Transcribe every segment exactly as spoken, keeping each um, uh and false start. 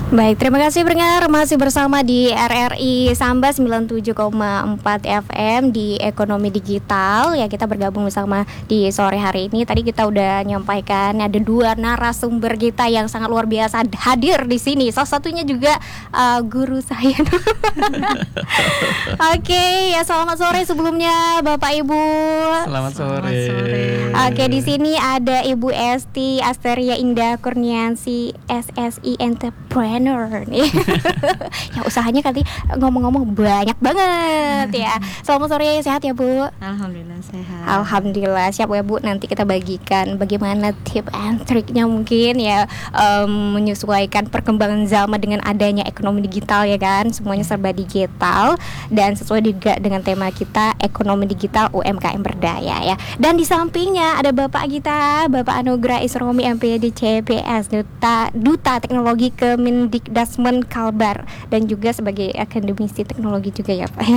Baik, terima kasih pendengar, masih bersama di R R I Samba sembilan puluh tujuh koma empat F M di Ekonomi Digital. Ya, kita bergabung bersama di sore hari ini. Tadi kita udah nyampaikan ada dua narasumber kita yang sangat luar biasa hadir di sini. Salah satunya juga uh, guru saya. Oke, okay, ya selamat sore sebelumnya Bapak Ibu. Selamat sore. Selamat sore. Oke, okay, di sini ada Ibu Esti Asteria Indah Kurniansi S S I Entrepreneur nih. Ya usahanya kali ngomong-ngomong banyak banget ya. Selamat sore, sehat ya Bu? Alhamdulillah sehat. Alhamdulillah, siap ya Bu. Nanti kita bagikan bagaimana tip and triknya mungkin ya, um, menyesuaikan perkembangan zaman dengan adanya ekonomi digital ya kan. Semuanya serba digital dan sesuai juga dengan tema kita ekonomi digital U M K M berdaya ya. Dan di sampingnya ada Bapak kita, Bapak Anugrah Isromi M P D C P S, Duta Duta Teknologi Kemendikdasmen Kalbar, dan juga sebagai akademisi teknologi juga ya Pak.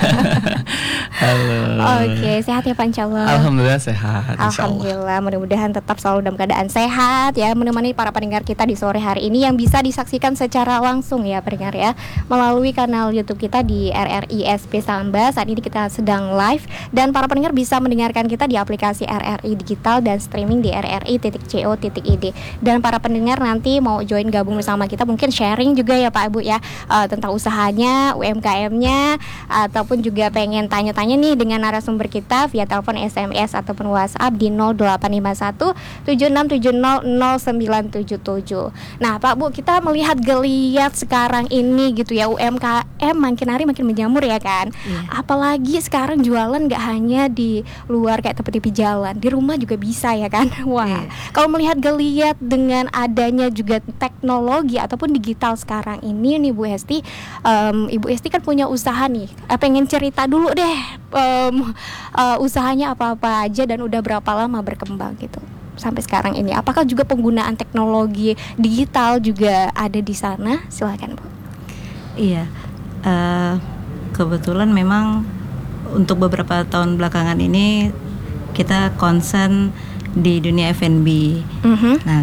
Halo. Oke, sehat ya Pak Insya Allah. Alhamdulillah sehat. Alhamdulillah, mudah-mudahan tetap selalu dalam keadaan sehat ya, menemani para pendengar kita di sore hari ini yang bisa disaksikan secara langsung ya pendengar ya, melalui kanal YouTube kita di R R I S P Samba. Saat ini kita sedang live dan para pendengar bisa mendengarkan kita di aplikasi R R I Digital dan streaming di r r i titik co titik i d. Dan para pendengar nanti mau join gabung bersama kita, mungkin sharing juga ya Pak Ibu ya, uh, tentang usahanya, U M K M-nya, ataupun juga pengen tanya-tanya nih dengan narasumber kita via telepon, S M S ataupun WhatsApp di nol delapan lima satu tujuh enam tujuh nol nol sembilan tujuh tujuh. Nah Pak Bu, kita melihat geliat sekarang ini gitu ya, U M K M makin hari makin menjamur ya kan. Yeah. Apalagi sekarang jualan gak hanya di luar kayak tepi-tepi jalan, di rumah juga bisa ya kan. Wah, yeah. Kalau melihat geliat dengan adanya juga teknologi ataupun digital sekarang ini nih Bu Esti, um, Ibu Esti kan punya usaha nih, uh, pengen cerita dulu deh um, uh, usahanya apa-apa aja dan udah berapa lama berkembang gitu sampai sekarang ini. Apakah juga penggunaan teknologi digital juga ada di sana? Silakan Bu. Iya, uh, kebetulan memang untuk beberapa tahun belakangan ini kita concern di dunia F and B. Mm-hmm. Nah,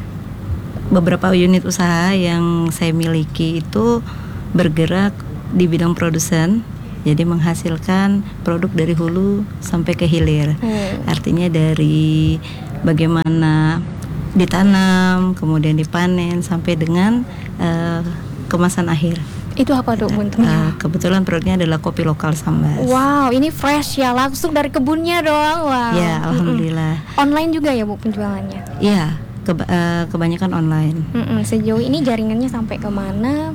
beberapa unit usaha yang saya miliki itu bergerak di bidang produsen, jadi menghasilkan produk dari hulu sampai ke hilir. Hmm. Artinya dari bagaimana ditanam, kemudian dipanen sampai dengan uh, kemasan akhir. Itu apa dok bentuknya? Uh, kebetulan produknya adalah kopi lokal Sambas. Wow, ini fresh ya, langsung dari kebunnya dong. Wow. Ya, alhamdulillah. Mm-mm. Online juga ya Bu penjualannya? Iya. Keba- uh, kebanyakan online. Mm-mm. Sejauh ini jaringannya sampai kemana?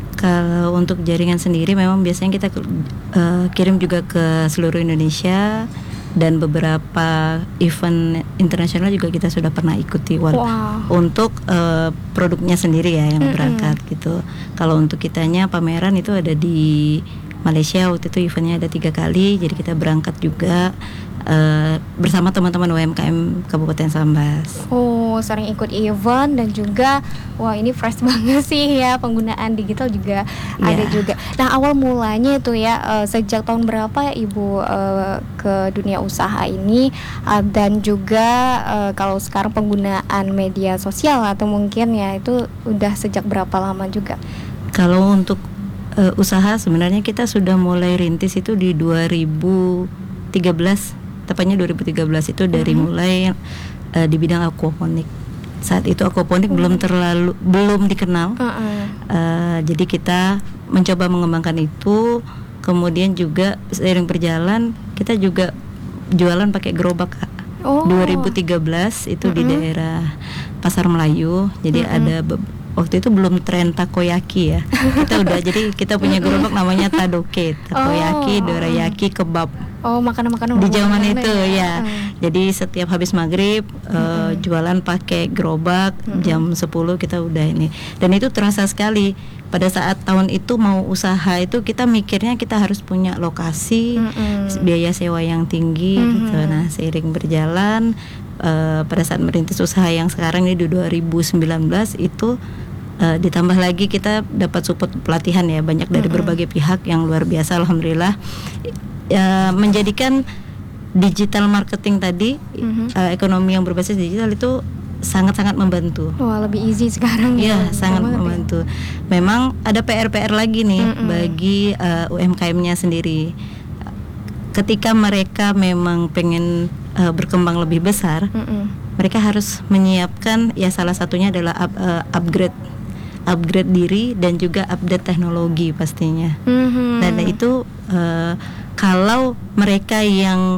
Kalau untuk jaringan sendiri memang biasanya kita uh, kirim juga ke seluruh Indonesia, dan beberapa event internasional juga kita sudah pernah ikuti. Wow. Untuk uh, produknya sendiri ya yang Mm-mm. berangkat gitu. Kalau untuk kitanya pameran itu ada di Malaysia, waktu itu eventnya ada tiga kali, jadi kita berangkat juga Uh, bersama teman-teman U M K M Kabupaten Sambas. Oh, sering ikut event dan juga wah ini fresh banget sih ya, penggunaan digital juga yeah. ada juga. Nah awal mulanya itu ya uh, sejak tahun berapa Ibu uh, ke dunia usaha ini, uh, dan juga uh, kalau sekarang penggunaan media sosial atau mungkin ya itu udah sejak berapa lama juga? Kalau untuk uh, usaha sebenarnya kita sudah mulai rintis itu di dua ribu tiga belas. Tepatnya dua ribu tiga belas itu dari uh-huh. mulai uh, di bidang aquaponik. Saat itu aquaponik uh-huh. belum terlalu belum dikenal. Uh-huh. Uh, jadi kita mencoba mengembangkan itu. Kemudian juga seiring berjalan kita juga jualan pakai gerobak. Oh. dua ribu tiga belas itu uh-huh. di daerah Pasar Melayu. Jadi uh-huh. ada be- waktu itu belum tren takoyaki ya. Kita udah jadi kita punya gerobak namanya tadoke, takoyaki, oh. dorayaki, kebab. Oh, makanan-makanan di zaman itu ya. ya. Hmm. Jadi setiap habis maghrib hmm. uh, jualan pakai gerobak, hmm. jam sepuluh kita udah ini. Dan itu terasa sekali. Pada saat tahun itu mau usaha itu kita mikirnya kita harus punya lokasi, hmm. biaya sewa yang tinggi hmm. gitu. Nah, seiring berjalan uh, pada saat merintis usaha yang sekarang ini di dua ribu sembilan belas itu uh, ditambah lagi kita dapat support pelatihan ya, banyak dari hmm. berbagai pihak yang luar biasa, alhamdulillah. Ya, menjadikan digital marketing tadi, mm-hmm. uh, ekonomi yang berbasis digital itu sangat-sangat membantu. Wah, lebih easy sekarang ya. Iya, sangat Banget ya. membantu. Memang ada P R-P R lagi nih Mm-mm. bagi uh, U M K M-nya sendiri. Ketika mereka memang pengen uh, berkembang lebih besar, Mm-mm. mereka harus menyiapkan, ya salah satunya adalah up, uh, upgrade upgrade diri dan juga update teknologi pastinya. Mhm. Dan itu uh, kalau mereka yang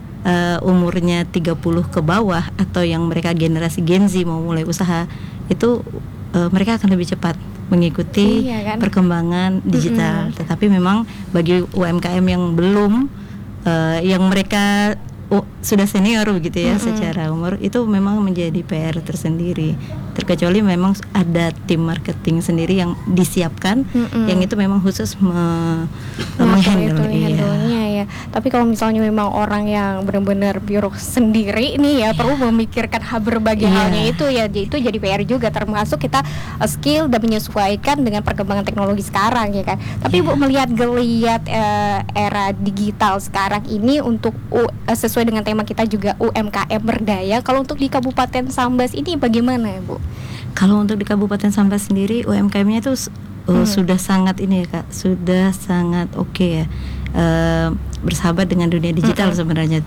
uh, umurnya tiga puluh ke bawah atau yang mereka generasi Gen Z mau mulai usaha, itu uh, mereka akan lebih cepat mengikuti Iya kan? perkembangan digital. Mm-mm. Tetapi memang bagi U M K M yang belum, uh, yang mereka oh, sudah senior begitu ya, Mm-mm. secara umur, itu memang menjadi P R tersendiri. Terkecuali memang ada tim marketing sendiri yang disiapkan, Mm-mm. yang itu memang khusus me- Mengatur menghandle, itu, iya. handle-nya ya. Tapi kalau misalnya memang orang yang benar-benar pure sendiri nih ya, perlu memikirkan hal berbagai Iya. halnya itu ya, itu jadi P R juga, termasuk kita uh, skill dan menyesuaikan dengan perkembangan teknologi sekarang ya kan. Tapi Iya. Bu melihat geliat uh, era digital sekarang ini untuk U, uh, sesuai dengan tema kita juga U M K M berdaya. Kalau untuk di Kabupaten Sambas ini bagaimana ya Bu? Kalau untuk di Kabupaten Sambas sendiri U M K M-nya itu uh, Hmm. sudah sangat ini ya Kak, sudah sangat oke ya, uh, bersahabat dengan dunia digital Mm-mm. sebenarnya.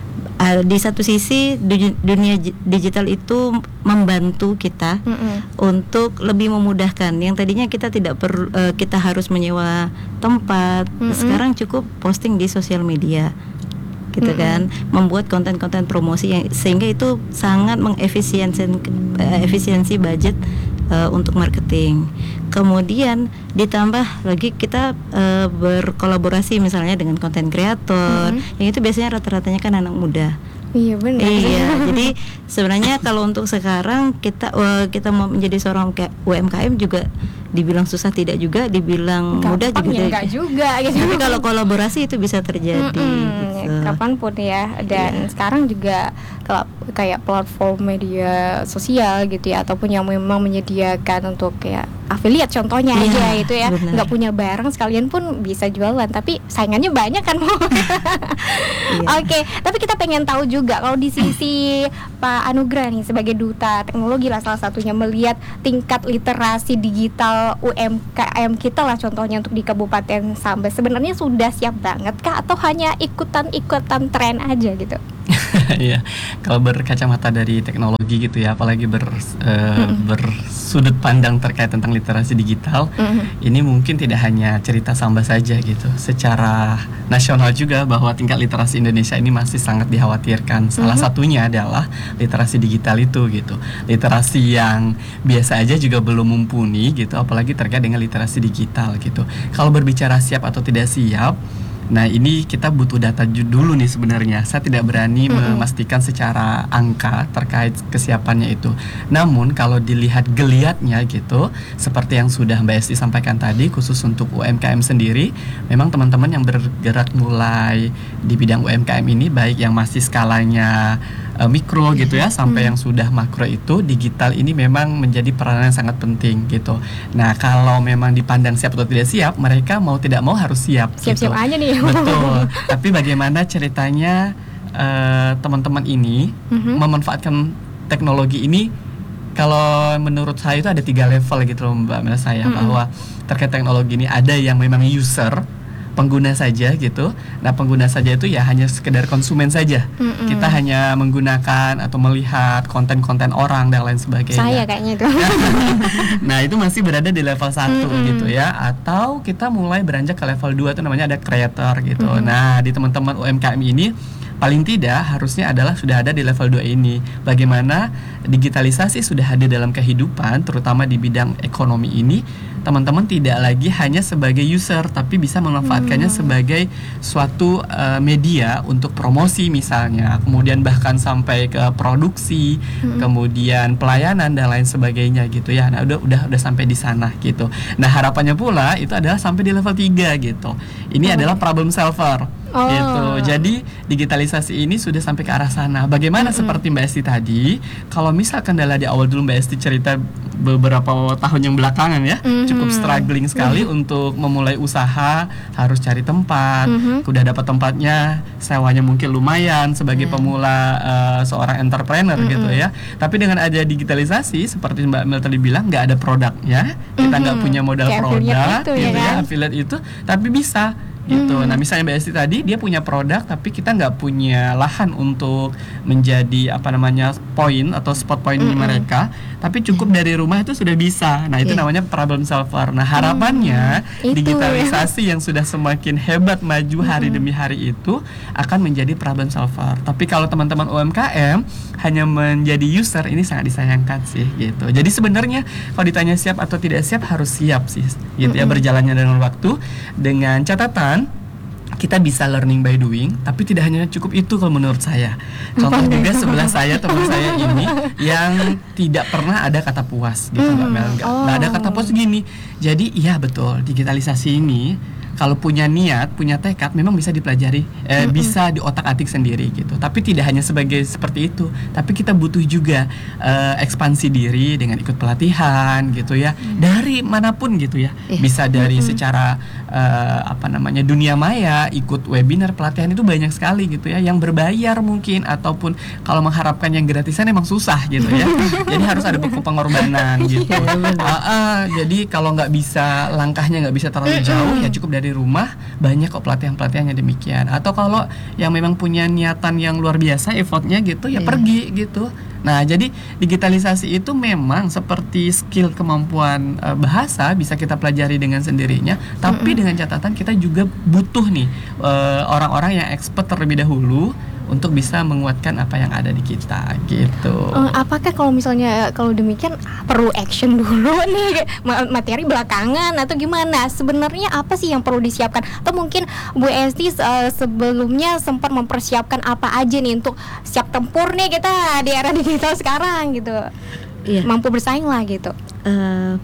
Uh, di satu sisi du- dunia ji- digital itu membantu kita Mm-mm. untuk lebih memudahkan. Yang tadinya kita tidak perlu, uh, kita harus menyewa tempat, Mm-mm. sekarang cukup posting di sosial media, gitu Mm-mm. kan, membuat konten-konten promosi yang sehingga itu sangat mengefisiensi uh, efisiensi budget uh, untuk marketing. Kemudian ditambah lagi kita uh, berkolaborasi misalnya dengan konten kreator, Mm-mm. yang itu biasanya rata-ratanya kan anak muda. Iya benar. Iya, jadi sebenarnya kalau untuk sekarang kita uh, kita mau menjadi seorang K- U M K M juga dibilang susah tidak juga, dibilang mudah Gampang juga ya tidak. enggak juga gitu. Tapi kalau kolaborasi itu bisa terjadi. Mm-mm, gitu. kapanpun ya. Dan Iya. sekarang juga kalau kayak platform media sosial gitu ya, ataupun yang memang menyediakan untuk kayak afiliat contohnya Iya, aja itu ya, benar. nggak punya barang sekalian pun bisa jualan, tapi saingannya banyak kan. Iya. Oke, tapi kita pengen tahu juga kalau di sisi Pak Anugrah nih sebagai duta teknologi lah salah satunya, melihat tingkat literasi digital U M K M kita lah contohnya untuk di Kabupaten Sambas, sebenarnya sudah siap banget kah atau hanya ikutan-ikutan tren aja gitu? Iya, kalau berkacamata dari teknologi gitu ya, apalagi ber, eh, bersudut pandang terkait tentang literasi digital, Mhm. ini mungkin tidak hanya cerita Sambas saja gitu. Secara nasional juga bahwa tingkat literasi Indonesia ini masih sangat dikhawatirkan. Salah Mhm. satunya adalah literasi digital itu gitu. Literasi yang biasa aja juga belum mumpuni gitu, apalagi terkait dengan literasi digital gitu. Kalau berbicara siap atau tidak siap, nah ini kita butuh data ju- dulu nih sebenarnya. Saya tidak berani Mm-mm. memastikan secara angka terkait kesiapannya itu. Namun kalau dilihat geliatnya gitu, seperti yang sudah Mbak Esti sampaikan tadi, khusus untuk U M K M sendiri, memang teman-teman yang bergerak mulai di bidang U M K M ini, baik yang masih skalanya uh, mikro gitu ya, sampai Hmm. yang sudah makro, itu digital ini memang menjadi peranan yang sangat penting gitu. Nah kalau memang dipandang siap atau tidak siap, mereka mau tidak mau harus siap. Siap-siap gitu. aja nih. Betul. Tapi bagaimana ceritanya eh, teman-teman ini Mhm. memanfaatkan teknologi ini? Kalau menurut saya itu ada tiga level gitu loh Mbak Mela saya, Mhm. bahwa terkait teknologi ini ada yang memang user, pengguna saja gitu. Nah pengguna saja itu ya hanya sekedar konsumen saja. Mm-mm. Kita hanya menggunakan atau melihat konten-konten orang dan lain sebagainya. Saya kayaknya itu. Nah itu masih berada di level satu Mm-mm. gitu ya. Atau kita mulai beranjak ke level dua, itu namanya ada creator gitu. Mm-mm. Nah di teman-teman U M K M ini paling tidak harusnya adalah sudah ada di level dua ini. Bagaimana digitalisasi sudah ada dalam kehidupan, terutama di bidang ekonomi ini. Teman-teman tidak lagi hanya sebagai user, tapi bisa memanfaatkannya Hmm. sebagai suatu uh, media untuk promosi misalnya, kemudian bahkan sampai ke produksi, Hmm. kemudian pelayanan dan lain sebagainya gitu ya. Nah, udah udah udah sampai di sana gitu. Nah, harapannya pula itu adalah sampai di level tiga gitu. Ini Oh. adalah problem solver. Oh. Gitu. Jadi digitalisasi ini sudah sampai ke arah sana. Bagaimana Mm-mm. seperti Mbak Esti tadi, kalau misal kendala di awal dulu Mbak Esti cerita beberapa tahun yang belakangan ya, Mhm. cukup Hmm. struggling sekali untuk memulai usaha, harus cari tempat, Mhm. udah dapat tempatnya, sewanya mungkin lumayan sebagai Ya. pemula uh, seorang entrepreneur Mm-mm. gitu ya. Tapi dengan ada digitalisasi seperti Mbak Mel tadi bilang, nggak ada produknya, kita nggak Mhm. punya modal Kayak produk, affiliate itu, ya gitu ya, kan? affiliate itu, tapi bisa gitu. Hmm. Nah, misalnya Mbak Esti tadi dia punya produk tapi kita nggak punya lahan untuk menjadi apa namanya poin atau spot point di Mm-mm. mereka, tapi cukup dari rumah itu sudah bisa. Nah, itu Iya. namanya problem solver. Nah, harapannya Hmm, itu digitalisasi yang sudah semakin hebat maju hari demi hari itu akan menjadi problem solver. Tapi kalau teman-teman U M K M hanya menjadi user, ini sangat disayangkan sih gitu. Jadi sebenarnya kalau ditanya siap atau tidak siap, harus siap sih gitu ya, Mm-mm. berjalannya dengan waktu, dengan catatan kita bisa learning by doing, tapi tidak hanya cukup itu kalau menurut saya. Contoh Apa juga nih? sebelah saya, teman saya ini yang tidak pernah ada kata puas gitu Mbak Hmm, Mel, nggak oh. nggak ada kata puas gini. Jadi iya betul, digitalisasi ini kalau punya niat, punya tekad, memang bisa dipelajari, eh, Mm-mm. bisa diotak-atik sendiri gitu. Tapi tidak hanya sebagai seperti itu, tapi kita butuh juga eh, ekspansi diri dengan ikut pelatihan gitu ya, dari manapun gitu ya. Iya. Bisa dari Mm-mm. secara eh, apa namanya dunia maya, ikut webinar pelatihan itu banyak sekali gitu ya, yang berbayar mungkin, ataupun kalau mengharapkan yang gratisan emang susah gitu ya. Jadi harus ada buku pengorbanan gitu. Ah, ah, jadi kalau nggak bisa, langkahnya nggak bisa terlalu jauh, ya cukup dari rumah, banyak kok pelatihan-pelatihannya demikian. Atau kalau yang memang punya niatan yang luar biasa, effortnya gitu, ya Iya. pergi gitu. Nah, jadi digitalisasi itu memang seperti skill kemampuan eh, bahasa bisa kita pelajari dengan sendirinya, tapi dengan catatan kita juga butuh nih eh, orang-orang yang expert terlebih dahulu untuk bisa menguatkan apa yang ada di kita gitu. Eh, apakah kalau misalnya kalau demikian perlu action dulu nih, ma- materi belakangan atau gimana? Sebenarnya apa sih yang perlu disiapkan? Atau mungkin Bu Esti eh, sebelumnya sempat mempersiapkan apa aja nih untuk siap tempur nih kita di era digital sekarang gitu, Iya. mampu bersaing lah gitu. Eh,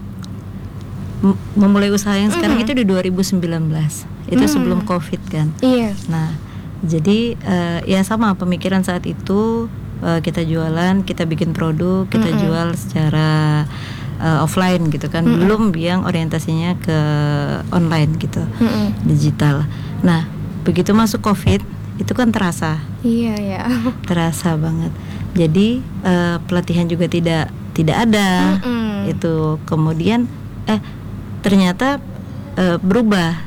mem- memulai usaha yang sekarang Mhm. itu di dua ribu sembilan belas. Itu Mhm. sebelum Covid kan. Iya. Nah, jadi eh, ya sama pemikiran saat itu, eh, kita jualan, kita bikin produk, kita Mm-mm. jual secara eh, offline gitu kan, Mm-mm. belum yang orientasinya ke online gitu, Mm-mm. digital. Nah, begitu masuk Covid itu kan terasa, Iya ya. terasa banget. Jadi eh, pelatihan juga tidak tidak ada. Mm-mm. Itu kemudian eh ternyata eh, berubah.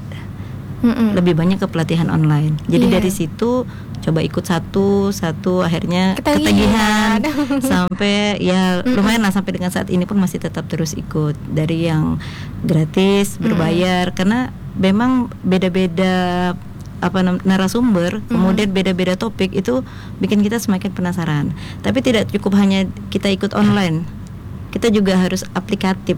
Mm-mm. Lebih banyak ke pelatihan online. Jadi Iya. dari situ coba ikut satu satu akhirnya Ketagihan. ketagihan sampai ya Mm-mm. lumayan lah, sampai dengan saat ini pun masih tetap terus ikut, dari yang gratis, berbayar, karena memang beda-beda apa nam- narasumber, kemudian beda-beda topik, itu bikin kita semakin penasaran. Tapi tidak cukup hanya kita ikut online, kita juga harus aplikatif.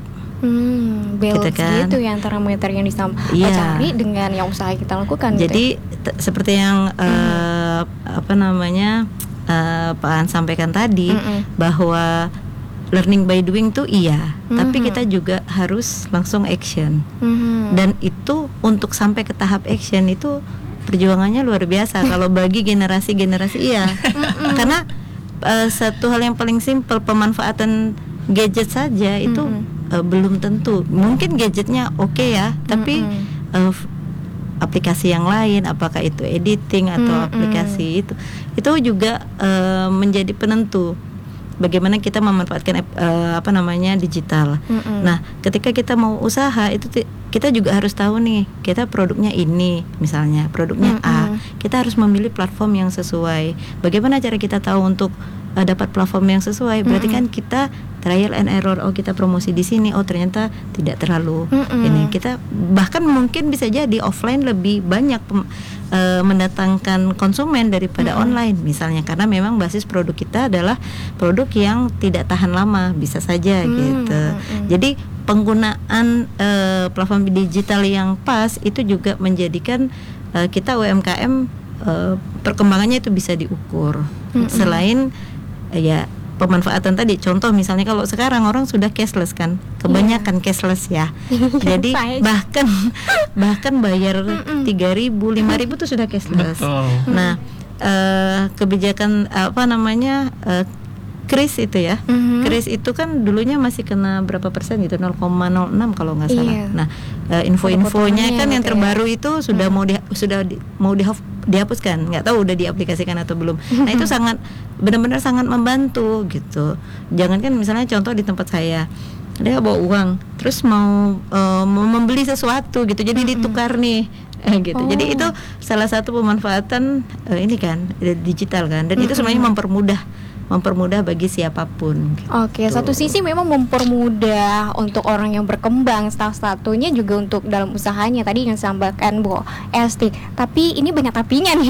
Hmm, balance Gitu kan. gitu ya antara materi yang disampaikan Iya. cari dengan yang usaha kita lakukan gitu ya. Jadi t- seperti yang eh, apa namanya eh, Pak An sampaikan tadi, Mm-mm. bahwa learning by doing tuh iya, tapi Mhm. kita juga harus langsung action. Mhm. Dan itu untuk sampai ke tahap action itu perjuangannya luar biasa kalau bagi generasi-generasi iya. Karena eh, satu hal yang paling simpel, pemanfaatan gadget saja itu Mm-mm. eh, belum tentu. Mungkin gadgetnya oke ya, tapi Mm-mm. eh, f- aplikasi yang lain, apakah itu editing atau Mm-mm. aplikasi itu, itu juga eh, menjadi penentu bagaimana kita memanfaatkan ap- eh, apa namanya digital. Mm-mm. Nah, ketika kita mau usaha itu ti- kita juga harus tahu nih, kita produknya ini, misalnya produknya A, Mm-mm. kita harus memilih platform yang sesuai. Bagaimana cara kita tahu untuk eh, dapat platform yang sesuai? Berarti Mm-mm. kan kita trial and error. Oh, kita promosi di sini, oh ternyata tidak terlalu Mm-mm. ini. Kita bahkan mungkin bisa jadi offline lebih banyak pem- eh, mendatangkan konsumen daripada Mm-mm. online, misalnya, karena memang basis produk kita adalah produk yang tidak tahan lama, bisa saja Mm, gitu. mm-mm. Jadi penggunaan eh, platform digital yang pas itu juga menjadikan eh, kita U M K M eh, perkembangannya itu bisa diukur. Mm-mm. Selain eh, ya pemanfaatan tadi, contoh misalnya kalau sekarang orang sudah cashless kan, kebanyakan cashless ya. Jadi Saya- bahkan bahkan bayar Mm-mm. tiga ribu, lima ribu tuh sudah cashless. Betul. Nah, eh, kebijakan apa namanya eh, kris itu ya. Mhm. Kris itu kan dulunya masih kena berapa persen gitu, nol koma nol enam kalau nggak salah. Iya. Nah, uh, info-infonya Foto-fotonya kan yang gitu ya. terbaru itu sudah mau di, sudah di, mau dihaf- dihapuskan. Nggak tahu udah diaplikasikan atau belum. Nah, itu sangat benar-benar sangat membantu gitu. Jangan kan misalnya contoh di tempat saya, dia bawa uang terus mau uh, mau membeli sesuatu gitu, jadi ditukar nih eh, gitu. Oh. Jadi itu salah satu pemanfaatan uh, ini kan eh, digital kan, dan itu sebenarnya mempermudah mempermudah bagi siapapun gitu. Oke, satu sisi memang mempermudah untuk orang yang berkembang, salah satunya juga untuk dalam usahanya tadi yang disampaikan Bu Esti. Tapi ini banyak tapinya nih.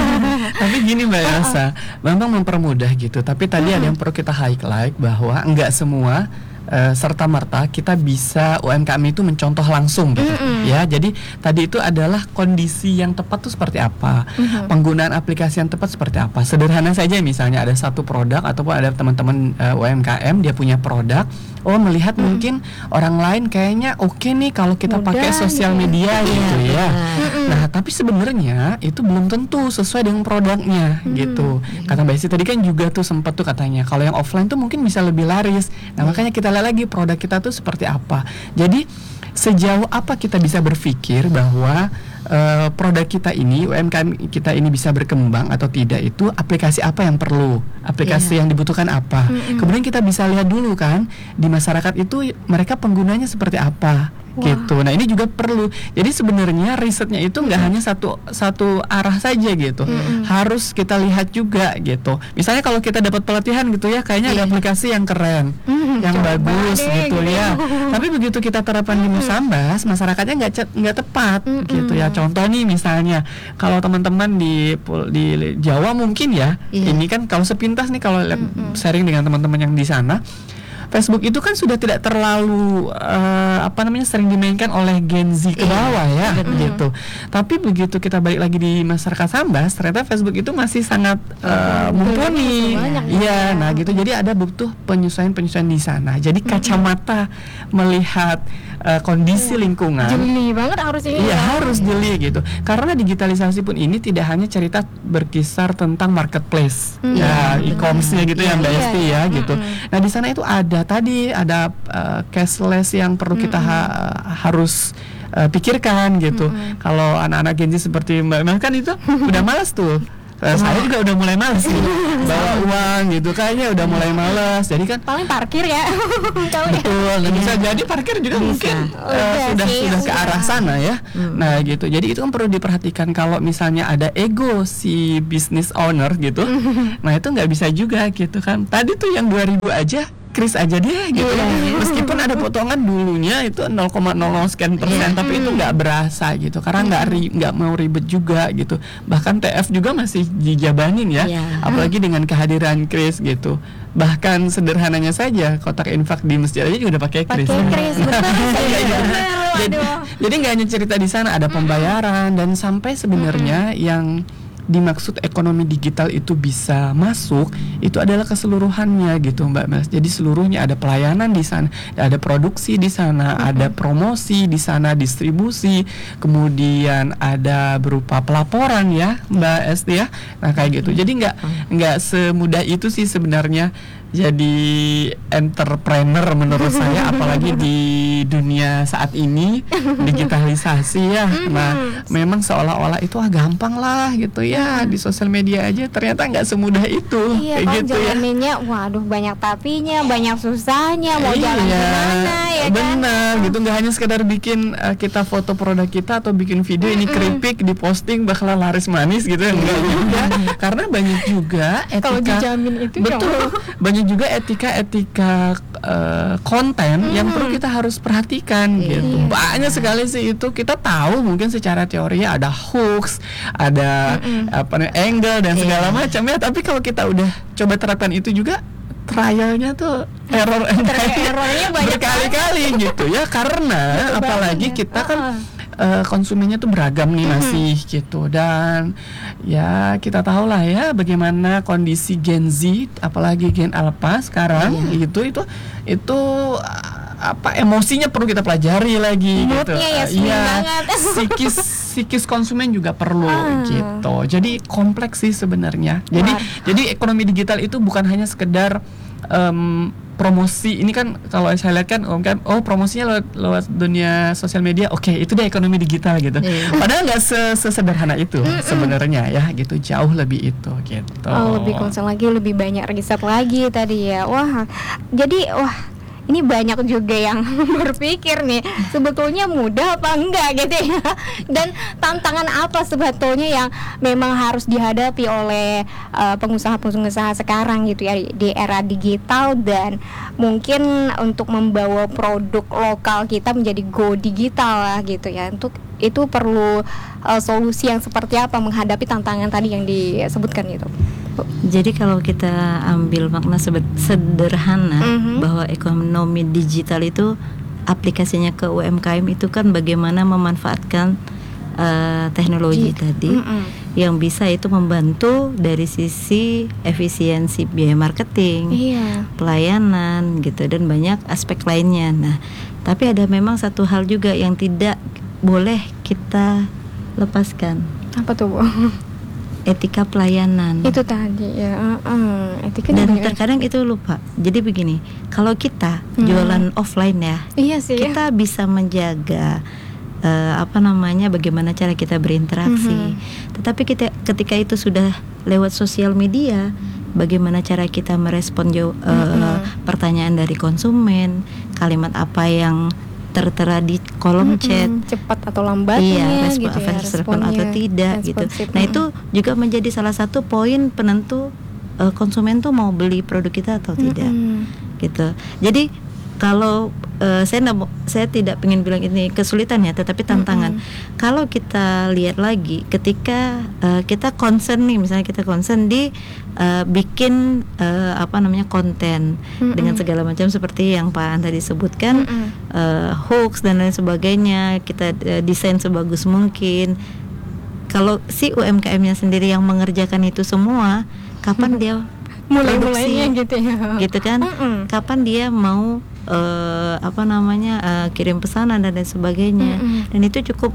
Tapi gini Mbak Elsa, memang mempermudah gitu. Tapi tadi ada yang perlu kita highlight bahwa enggak semua Uh, serta merta kita bisa U M K M itu mencontoh langsung gitu. Mm-mm. Ya, jadi tadi itu adalah kondisi yang tepat tuh seperti apa, Mhm. penggunaan aplikasi yang tepat seperti apa. Sederhana saja, misalnya ada satu produk ataupun ada teman-teman uh, U M K M dia punya produk, oh melihat mungkin orang lain kayaknya oke nih kalau kita Mudah pakai sosial gitu. media gitu Iya, ya. Mm-mm. Nah, tapi sebenarnya itu belum tentu sesuai dengan produknya gitu. Kata Mbak Esti tadi kan juga tuh sempat tuh katanya kalau yang offline tuh mungkin bisa lebih laris. Nah, makanya kita lihat lagi produk kita tuh seperti apa. Jadi sejauh apa kita bisa berpikir bahwa uh, produk kita ini, U M K M kita ini bisa berkembang atau tidak, itu aplikasi apa yang perlu, aplikasi Iya. yang dibutuhkan apa. Mm-mm. Kemudian kita bisa lihat dulu kan di masyarakat itu mereka penggunanya seperti apa. Wah. Gitu. Nah, ini juga perlu. Jadi sebenarnya risetnya itu nggak hanya satu satu arah saja gitu. Mm-mm. Harus kita lihat juga gitu. Misalnya kalau kita dapat pelatihan gitu ya, kayaknya ada Iya. aplikasi yang keren, Hmm, yang coba bagus deh, gitu gitu. ya. Tapi begitu kita terapkan di Musambas, masyarakatnya nggak ce- nggak tepat Mm-mm. gitu ya. Contoh nih misalnya, kalau teman-teman di pul- di Jawa mungkin ya, Iya. ini kan kalau sepintas nih kalau lihat Mm-mm. sharing dengan teman-teman yang di sana, Facebook itu kan sudah tidak terlalu uh, apa namanya sering dimainkan oleh Gen Z ke Iya, bawah ya benar. gitu. Tapi begitu kita balik lagi di masyarakat Sambas, ternyata Facebook itu masih sangat uh, mumpuni. masih banyak Iya, ya. nah gitu. Jadi ada butuh penyesuaian-penyesuaian di sana. Jadi kacamata melihat uh, kondisi lingkungan. Jeli banget harus ini. Iya, ya. harus jeli gitu. Karena digitalisasi pun ini tidak hanya cerita berkisar tentang marketplace, Hmm. ya Iya, e-commerce-nya gitu ya Iya, Mbak iya, Esti iya. ya gitu. Mm-mm. Nah, di sana itu ada tadi ada uh, cashless yang perlu kita ha- harus uh, pikirkan gitu. Mm-mm. Kalau anak-anak Gen Z seperti Mbak Mel kan itu udah malas tuh. Uh, saya juga udah mulai malas gitu. Bawa uang gitu kayaknya udah mulai malas. Jadi kan Paling parkir ya. Tahu ya. betul, dan bisa jadi parkir juga Bisa. mungkin uh, Udah sudah sih, sudah ke udah. arah sana ya. Hmm. Nah gitu, jadi itu kan perlu diperhatikan kalau misalnya ada ego si business owner gitu. Nah itu nggak bisa juga gitu kan. Tadi tuh yang dua ribu aja kris aja deh gitu. Iya. Meskipun ada potongan dulunya itu nol koma nol nol sekian persen, Iya. tapi itu nggak berasa gitu karena nggak ri- nggak mau ribet juga gitu. Bahkan T F juga masih dijabanin ya, Iya. apalagi dengan kehadiran kris gitu. Bahkan sederhananya saja kotak infak di masjid aja juga udah pakai kris. Pakai kris, betul. Iya, iya. Bener, Jadi, waduh. jadi nggak hanya cerita di sana, ada pembayaran dan sampai sebenarnya yang dimaksud ekonomi digital itu bisa masuk itu adalah keseluruhannya gitu Mbak Mas. Jadi seluruhnya, ada pelayanan di sana, ada produksi di sana, ada promosi di sana, distribusi, kemudian ada berupa pelaporan ya Mbak Esti ya. Nah kayak gitu. Jadi nggak nggak semudah itu sih sebenarnya jadi entrepreneur menurut saya, apalagi di dunia saat ini digitalisasi ya. Nah memang seolah-olah itu ah gampang lah gitu ya, di sosial media aja ternyata nggak semudah itu. Iya, Kayak kalau gitu ya. jalaninnya, waduh banyak tapinya, banyak susahnya, mau jalan Iya, gimana ya kan? benar gitu, nggak hanya sekedar bikin uh, kita foto produk kita atau bikin video ini keripik diposting bakalan laris manis gitu ya, enggak juga, karena banyak juga etika. Kalau dijamin itu Betul, banyak juga etika-etika uh, konten yang perlu kita harus perhatikan Iya. gitu. Banyak sekali sih itu, kita tahu mungkin secara teorinya ada hooks, ada apa namanya angle dan segala Iya. macam ya, tapi kalau kita udah coba terapkan itu juga trialnya tuh error and Errornya banyak berkali-kali gitu ya, karena Betul apalagi banget ya. kita kan Uh-uh. eh, konsumennya tuh beragam nih masih gitu, dan ya kita tahu lah ya bagaimana kondisi Gen Z apalagi Gen Alpha sekarang gitu, itu itu apa emosinya perlu kita pelajari lagi gitu. Moodnya ya Eh, swing iya, banget. psikis psikis konsumen juga perlu Ah. gitu. Jadi kompleks sih sebenarnya. Jadi Wah. jadi ekonomi digital itu bukan hanya sekedar em, promosi. Ini kan kalau saya lihat kan, oh, kan, oh promosinya lewat, lewat dunia sosial media, oke itu dia ekonomi digital gitu. Iya. Padahal nggak se- sesederhana itu sebenarnya ya gitu, jauh lebih itu gitu. Oh, lebih concern lagi, lebih banyak riset lagi tadi ya. Wah, jadi wah ini banyak juga yang berpikir nih sebetulnya mudah apa enggak gitu ya. Dan tantangan apa sebetulnya yang memang harus dihadapi oleh uh, pengusaha-pengusaha sekarang gitu ya di era digital, dan mungkin untuk membawa produk lokal kita menjadi go digital lah gitu ya. Untuk itu perlu uh, solusi yang seperti apa menghadapi tantangan tadi yang disebutkan itu. Jadi kalau kita ambil makna sebet- sederhana Mhm. bahwa ekonomi digital itu aplikasinya ke U M K M itu kan bagaimana memanfaatkan uh, teknologi Ji- tadi Mm-mm. yang bisa itu membantu dari sisi efisiensi biaya marketing, Iya. pelayanan gitu, dan banyak aspek lainnya. Nah, tapi ada memang satu hal juga yang tidak boleh kita lepaskan, Apa tuh, Bu? etika pelayanan. Itu tadi ya, uh-uh. etika Dan juga- terkadang itu lupa. Jadi begini, kalau kita Hmm. jualan offline ya, Iya sih. kita bisa menjaga eh, apa namanya, bagaimana cara kita berinteraksi. Mhm. Tetapi kita ketika itu sudah lewat sosial media, bagaimana cara kita merespon jauh, eh, Mhm. pertanyaan dari konsumen, kalimat apa yang tertera di kolom Mm-mm. chat. cepat atau lambatnya Iya, respon, gitu ya, respon responnya. atau tidak gitu. Responsif, Nah mm. itu juga menjadi salah satu poin penentu eh, konsumen tuh mau beli produk kita atau tidak, Mm-mm. gitu. Jadi kalau eh, saya nggak mau- saya tidak ingin bilang ini kesulitan ya, tetapi tantangan. Kalau kita lihat lagi, ketika eh, kita concern nih, misalnya kita concern di eh, bikin eh, apa namanya konten Mm-mm. dengan segala macam seperti yang Pak An tadi sebutkan. Mm-mm. eh, hoax dan lain sebagainya, kita eh, desain sebagus mungkin. Kalau si U M K M-nya sendiri yang mengerjakan itu semua, kapan dia mulai-mulainya produksi? gitu ya. Gitu kan? Mm-mm. Kapan dia mau eh, apa namanya eh, kirim pesanan dan lain sebagainya? Mm-mm. Dan itu cukup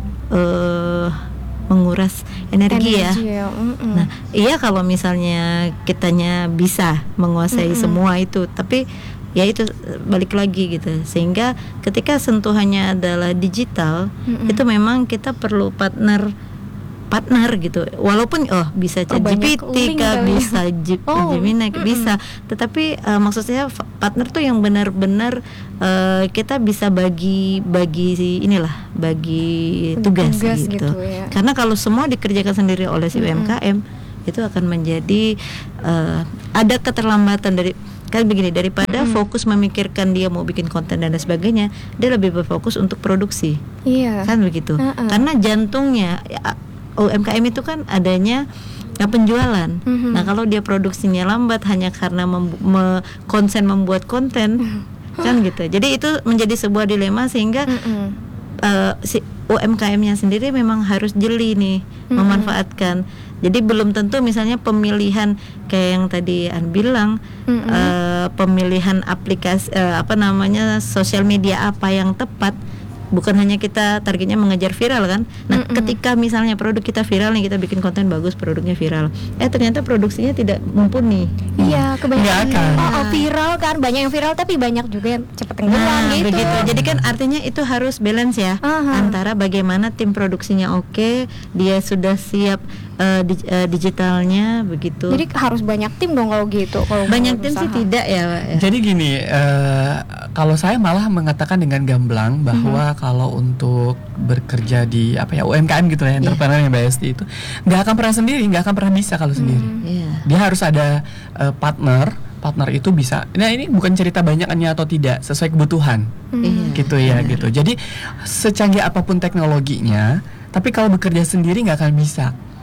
eh, menguras energi, ya. mm-mm. Nah, iya kalau misalnya kitanya bisa menguasai Mm-mm. semua itu, tapi ya itu balik lagi gitu. Sehingga ketika sentuhannya adalah digital, Mm-mm. itu memang kita perlu partner partner gitu. Walaupun oh bisa Oh, banyak ChatGPT link kah, kali ya. bisa G- Oh, Gemini mm-mm. bisa. Tetapi eh, maksud saya fa- partner tuh yang benar-benar eh, kita bisa bagi bagi inilah bagi tugas, Tugas gitu. gitu ya. Karena kalau semua dikerjakan sendiri oleh si U M K M, itu akan menjadi eh, ada keterlambatan dari kan begini, daripada Mm-mm. fokus memikirkan dia mau bikin konten dan lain sebagainya, dia lebih berfokus untuk produksi, Iya. kan begitu. Uh-uh. Karena jantungnya ya, U M K M itu kan adanya ya, penjualan. Mhm. Nah kalau dia produksinya lambat hanya karena mem- me- konsen membuat konten, kan gitu. Jadi itu menjadi sebuah dilema sehingga Mm-mm. eh, si U M K M-nya sendiri memang harus jeli nih Mm-mm. memanfaatkan. Jadi belum tentu misalnya pemilihan kayak yang tadi An bilang, Mm-mm. eh, pemilihan aplikasi eh, apa namanya sosial media apa yang tepat. Bukan hanya kita targetnya mengejar viral kan. Nah, Mm-mm. ketika misalnya produk kita viral nih, kita bikin konten bagus, produknya viral. Eh ternyata produksinya tidak mumpuni. Iya, kebanyakan Nggak akan. oh, oh, viral kan, banyak yang viral tapi banyak juga yang cepet tenggelam Nah, gitu. begitu. Jadi kan artinya itu harus balance ya, Aha. antara bagaimana tim produksinya oke, dia sudah siap eh, di- eh, digitalnya begitu. Jadi harus banyak tim dong kalau gitu. Kalau banyak mau tim sih usaha. tidak ya, Pak, ya. Jadi gini, eh, kalau saya malah mengatakan dengan gamblang bahwa Mhm. kalau untuk bekerja di apa ya U M K M gitu ya, Iya. entrepreneur yang B S D itu nggak akan pernah sendiri, nggak akan pernah bisa kalau sendiri. Hmm. Iya. Dia harus ada eh, partner. Partner itu bisa. Nah ini bukan cerita banyaknya atau tidak, sesuai kebutuhan, Hmm. Iya. gitu ya, benar. gitu. Jadi secanggih apapun teknologinya, tapi kalau bekerja sendiri nggak akan bisa.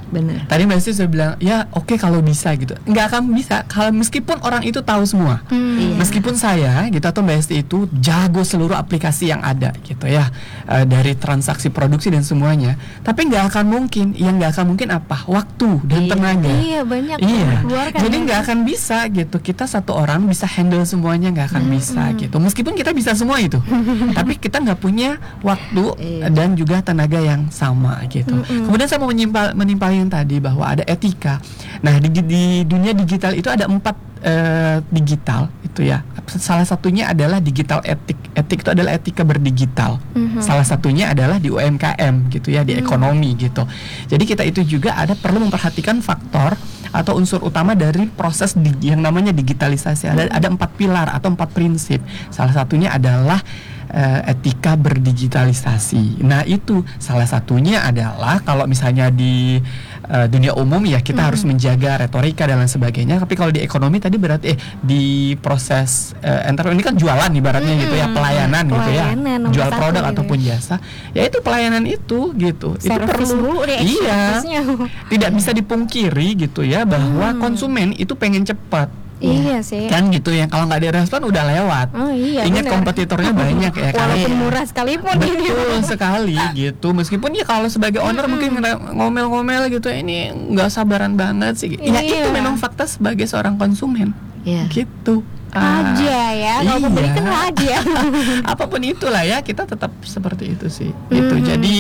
benar. Tadi Mbak Esti sudah bilang, ya oke okay, kalau bisa gitu. Nggak akan bisa kalau meskipun orang itu tahu semua. Hmm. Iya. Meskipun saya gitu atau Mbak Esti itu jago seluruh aplikasi yang ada gitu ya, e, dari transaksi produksi dan semuanya, tapi nggak akan mungkin. Yang nggak akan mungkin apa? Waktu dan Iya. tenaga. Iya, banyak Iya. keluarkan Jadi ya. nggak akan bisa gitu. Kita satu orang bisa handle semuanya, nggak akan bisa gitu. Meskipun kita bisa semua itu, tapi kita nggak punya waktu Iya. dan juga tenaga yang sama gitu. Kemudian saya mau menyimpal menimpal yang tadi bahwa ada etika. Nah di, di dunia digital itu ada empat eh, digital itu ya. Salah satunya adalah digital etik. Etik itu adalah etika berdigital. Mhm. Salah satunya adalah di U M K M gitu ya, di ekonomi gitu. Jadi kita itu juga ada perlu memperhatikan faktor atau unsur utama dari proses di, yang namanya digitalisasi. Ada ada empat pilar atau empat prinsip. Salah satunya adalah uh, etika berdigitalisasi. Nah itu salah satunya adalah kalau misalnya di uh, dunia umum ya kita harus menjaga retorika dan lain sebagainya. Tapi kalau di ekonomi tadi berarti eh di proses uh, enter ini kan jualan ibaratnya gitu ya, pelayanan, gitu ya, Pelayanan nomor jual satu produk gitu ataupun jasa. Ya itu pelayanan itu gitu. Itu Servis perlu. mulu deh, Iya. servisnya. Tidak bisa dipungkiri gitu ya bahwa konsumen itu pengen cepat. Iya sih. Kan gitu ya, kalau nggak direspon udah lewat. Oh iya. Ingat benar. kompetitornya banyak ya kan. Walaupun Iya. murah sekalipun ini. Betul sekali gitu. Meskipun ya kalau sebagai owner mungkin ngera- ngomel-ngomel gitu, ini nggak sabaran banget sih. Ya Iya. itu memang fakta sebagai seorang konsumen. Iya. Gitu. Ah, Aja ya, kalau iya. pembeli kan aja. Apapun itulah ya, kita tetap seperti itu sih. Gitu. Mhm. Jadi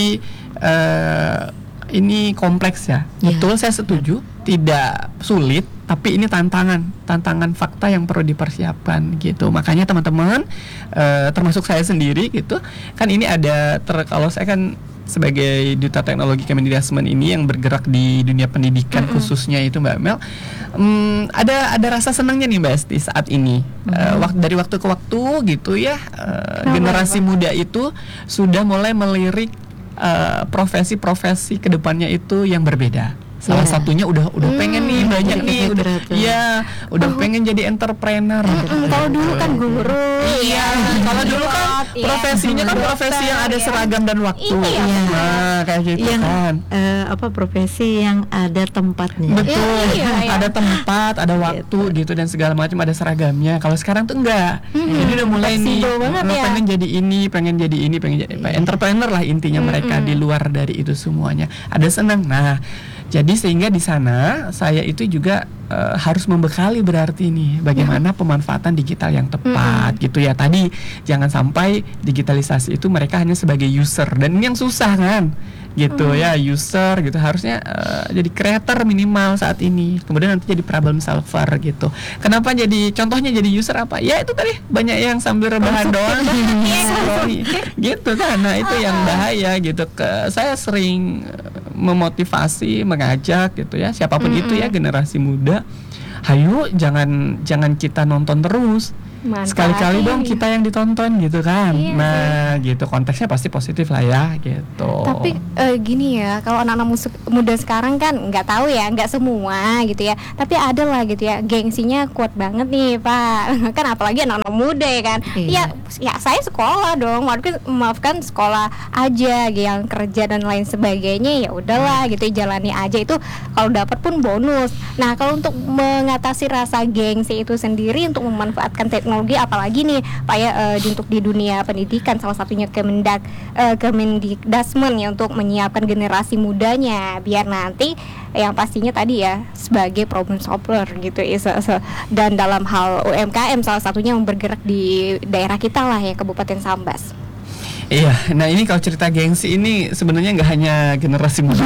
eh, ini kompleks ya. Iya. Betul, saya setuju. Tidak sulit, tapi ini tantangan, tantangan fakta yang perlu dipersiapkan gitu. Makanya teman-teman, eh, termasuk saya sendiri gitu, kan ini ada ter, kalau saya kan sebagai duta teknologi Kemendikbudrismen ini yang bergerak di dunia pendidikan khususnya itu Mbak Mel, hmm, ada ada rasa senangnya nih Mbak Esti saat ini. Eh, wak- dari waktu ke waktu gitu ya, eh, Kenapa, generasi Pak? muda itu sudah mulai melirik eh, profesi-profesi kedepannya itu yang berbeda. Salah Iya. satunya udah udah Hmm, pengen nih banyak nih udah kreatif. iya udah pengen jadi entrepreneur. Mm, kalau dulu kan guru. Iya, kalau dulu kan Iya. profesinya kan profesi yang ada Dokter, seragam dan waktu. Iya. Nah, kayak gitu Yang kan. eh, apa profesi yang ada tempatnya. Betul, Iya, iya. ada tempat, ada waktu gitu dan segala macam, ada seragamnya. Kalau sekarang tuh enggak. Jadi udah mulai nih Fleksibel banget eh, ya. pengen jadi ini, pengen jadi ini, pengen jadi entrepreneur lah intinya mereka di luar dari itu semuanya. Ada senang. Nah, jadi sehingga di sana saya itu juga eh, harus membekali berarti nih bagaimana pemanfaatan digital yang tepat gitu ya. Tadi jangan sampai digitalisasi itu mereka hanya sebagai user dan ini yang susah kan. Gitu ya, user gitu harusnya eh, jadi creator minimal saat ini. Kemudian nanti jadi problem solver gitu. Kenapa jadi contohnya jadi user apa? Ya itu tadi banyak yang sambil rebahan doang. Scroll, gitu kan. Nah, itu yang bahaya gitu. Ke saya sering eh, memotivasi, mengajak gitu ya, siapapun itu ya generasi muda. Hayo jangan jangan kita nonton terus. Manfaatin. Sekali-kali dong kita yang ditonton gitu kan. Iya Nah, gitu konteksnya pasti positif lah ya gitu. Tapi eh, gini ya, kalau anak-anak musik- muda sekarang kan nggak tahu ya, nggak semua gitu ya. Tapi ada lah gitu ya, gengsinya kuat banget nih Pak. Kan apalagi anak-anak muda ya kan. Iya. Ya, ya saya sekolah dong. Maafkan, maafkan sekolah aja, yang kerja dan lain sebagainya ya udahlah gitu, jalani aja itu. Kalau dapat pun bonus. Nah, kalau untuk mengatasi rasa gengsi itu sendiri, untuk memanfaatkan teknologi, apalagi nih Pak ya, eh, di- untuk di dunia pendidikan, salah satunya Kemendak eh, Kemendikbudrismen ya, untuk menyiapkan generasi mudanya biar nanti yang pastinya tadi ya sebagai problem solver gitu ya, se- se- dan dalam hal U M K M salah satunya yang bergerak di daerah kita lah ya, Kabupaten Sambas. Iya, nah ini kalau cerita gengsi ini sebenarnya nggak hanya generasi muda.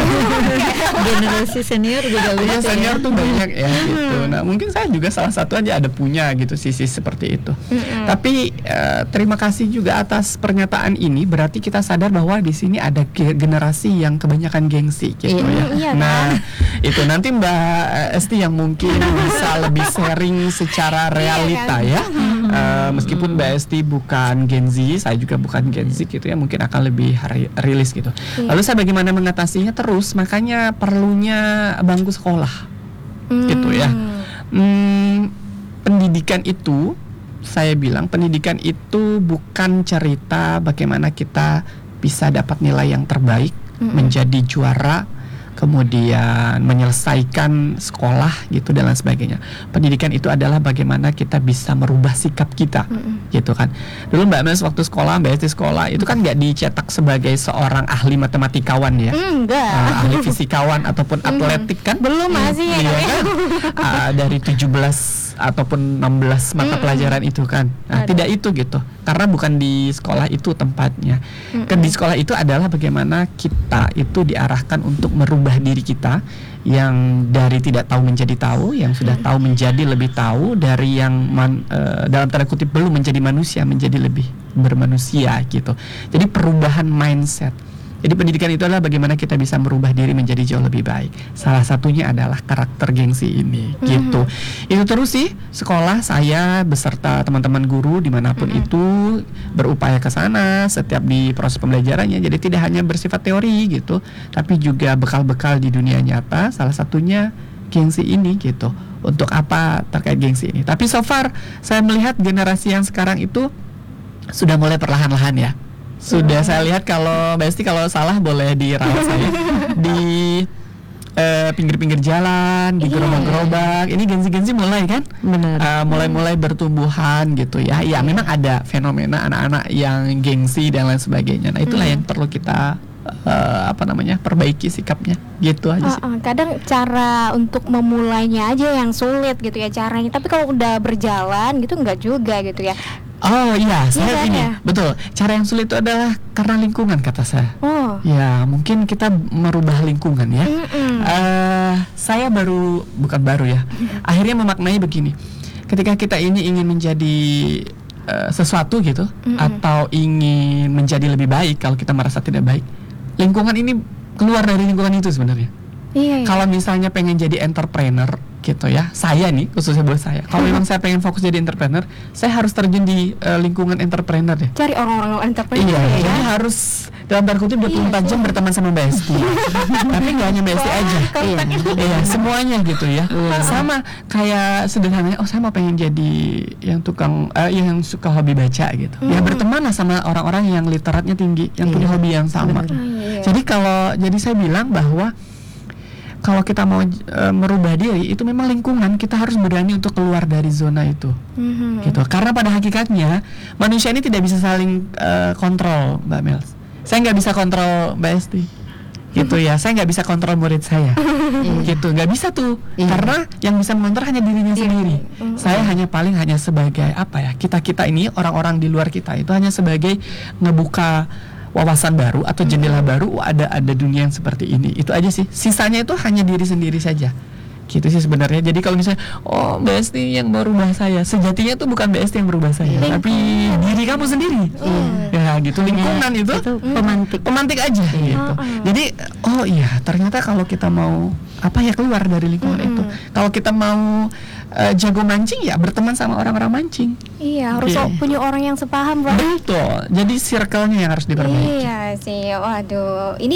Generasi senior juga Iya, begitu senior ya. tuh banyak ya gitu. Nah mungkin saya juga salah satu aja ada punya gitu sisi seperti itu. Tapi eh, terima kasih juga atas pernyataan ini. Berarti kita sadar bahwa di sini ada ge- generasi yang kebanyakan gengsi gitu Iya. ya. Iya, Nah itu nanti Mbak Esti yang mungkin bisa lebih sharing secara realita ya. Eh, meskipun Mbak Esti bukan Gen Z, saya juga bukan Gen Z gitu ya, mungkin akan lebih hari- rilis gitu. Iya. Lalu saya bagaimana mengatasinya terus, makanya perlunya bangku sekolah gitu ya. Hmm, pendidikan itu, saya bilang pendidikan itu bukan cerita bagaimana kita bisa dapat nilai yang terbaik, menjadi juara kemudian menyelesaikan sekolah gitu dan lain sebagainya. Pendidikan itu adalah bagaimana kita bisa merubah sikap kita, mm-hmm. gitu kan. Dulu Mbak Mels waktu sekolah, Mbak Esti sekolah itu kan nggak dicetak sebagai seorang ahli matematikawan ya, enggak, uh, ahli fisikawan ataupun atletik kan? Belum masih ya. Iya kan? uh, dari tujuh belas ataupun enam belas mata mm-mm. pelajaran itu kan. Nah, tidak itu gitu. Karena bukan di sekolah itu tempatnya. Kan di sekolah itu adalah bagaimana kita itu diarahkan untuk merubah diri kita yang dari tidak tahu menjadi tahu, yang sudah mm. tahu menjadi lebih tahu, dari yang man, uh, dalam tanda kutip belum menjadi manusia menjadi lebih bermanusia gitu. Jadi perubahan mindset. Jadi pendidikan itu adalah bagaimana kita bisa merubah diri menjadi jauh lebih baik. Salah satunya adalah karakter gengsi ini, mm-hmm. gitu. Itu terus sih sekolah saya beserta teman-teman guru dimanapun mm-hmm. itu berupaya ke sana setiap di proses pembelajarannya. Jadi tidak hanya bersifat teori gitu, tapi juga bekal-bekal di dunia nyata. Salah satunya gengsi ini gitu. Untuk apa terkait gengsi ini? Tapi so far saya melihat generasi yang sekarang itu sudah mulai perlahan-lahan ya. Sudah saya lihat, kalau Mbak Esti kalau salah boleh dirawat saya di uh, pinggir-pinggir jalan, di gerobak-gerobak. Ini gensi-gensi mulai kan? Benar. Uh, mulai-mulai bertumbuhan gitu ya. Ya memang ada fenomena anak-anak yang gengsi dan lain sebagainya. Nah itulah hmm. yang perlu kita uh, apa namanya perbaiki sikapnya. Gitu aja sih. Uh, uh, kadang cara untuk memulainya aja yang sulit gitu ya caranya. Tapi kalau udah berjalan gitu enggak juga gitu ya. Oh iya, saya iya, ini ya? betul. Cara yang sulit itu adalah karena lingkungan kata saya. Oh. Ya mungkin kita merubah lingkungan ya. Uh, saya baru bukan baru ya. Akhirnya memaknai begini. Ketika kita ini ingin menjadi uh, sesuatu gitu, Mm-mm. atau ingin menjadi lebih baik, kalau kita merasa tidak baik, lingkungan ini keluar dari lingkungan itu sebenarnya. Iya, iya. Kalau misalnya pengen jadi entrepreneur gitu ya, saya nih khususnya buat saya, kalau memang saya pengen fokus jadi entrepreneur, saya harus terjun di uh, lingkungan entrepreneur deh. Cari orang-orang entrepreneur. Iya, ya? jadi harus dalam tanda kutip dua puluh empat jam berteman sama Mbak Esti. Tapi nggak hanya Mbak Esti aja, iya, iya semuanya gitu ya. Sama kayak sederhananya, oh saya mau pengen jadi yang tukang, uh, yang suka hobi baca gitu. Ya berteman lah sama orang-orang yang literatnya tinggi, yang punya hobi yang sama. Jadi kalau, jadi saya bilang bahwa kalau kita mau uh, merubah diri, itu memang lingkungan, kita harus berani untuk keluar dari zona itu, mm-hmm. gitu. Karena pada hakikatnya manusia ini tidak bisa saling uh, kontrol, Mbak Mels. Saya nggak bisa kontrol Mbak Esti, gitu ya. Saya nggak bisa kontrol murid saya, gitu. Nggak bisa tuh, karena yang bisa mengontrol hanya dirinya sendiri. Saya hanya paling hanya sebagai apa ya? Kita kita ini orang-orang di luar kita itu hanya sebagai ngebuka wawasan baru atau jendela mm-hmm. baru, ada ada dunia yang seperti ini. Itu aja sih. Sisanya itu hanya diri sendiri saja. Gitu sih sebenarnya. Jadi kalau misalnya oh Mbak Esti yang merubah saya, sejatinya tuh bukan Mbak Esti yang merubah saya, mm-hmm. tapi diri kamu sendiri. Mm. Ya gitu, lingkungan itu, itu pemantik. Pemantik aja mm. gitu. Mm-hmm. Jadi oh iya, ternyata kalau kita mau apa ya keluar dari lingkungan mm-hmm. itu. Kalau kita mau Uh, jago mancing ya berteman sama orang-orang mancing. Iya, harus yeah. punya orang yang sepaham, right? Betul. Jadi circle-nya yang harus diperbaiki. Iya sih. Waduh, ini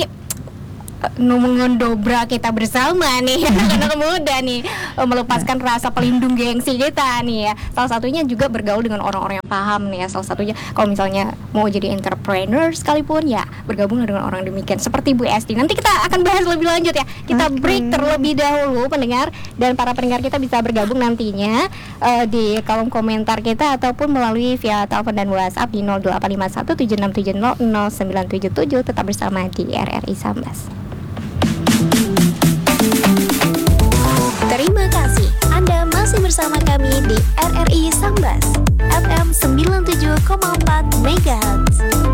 mengondobrak kita bersama nih anak muda nih, melepaskan rasa pelindung gengsi kita nih ya. Salah satunya juga bergaul dengan orang-orang yang paham nih ya. Salah satunya kalau misalnya mau jadi entrepreneur sekalipun ya bergabung dengan orang demikian seperti Bu Esti. Nanti kita akan bahas lebih lanjut ya. Kita okay. break terlebih dahulu pendengar, dan para pendengar kita bisa bergabung nantinya uh, di kolom komentar kita ataupun melalui via telepon dan WhatsApp di nol delapan lima satu tujuh enam tujuh nol nol sembilan tujuh tujuh. Tetap bersama di R R I Sambas. Terima kasih Anda masih bersama kami di R R I Sambas F M sembilan puluh tujuh koma empat MHz.